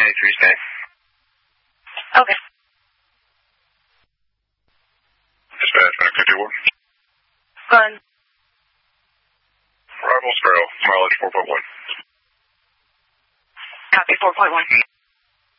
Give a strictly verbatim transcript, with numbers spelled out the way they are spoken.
eighty-three, stay. Okay. Dispatch, back fifty-one. Go ahead. Arrival Sparrow, mileage four point one. Copy, four point one.